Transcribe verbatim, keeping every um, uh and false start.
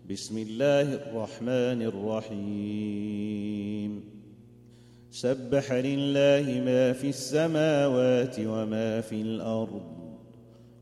بسم الله الرحمن الرحيم سبح لله ما في السماوات وما في الأرض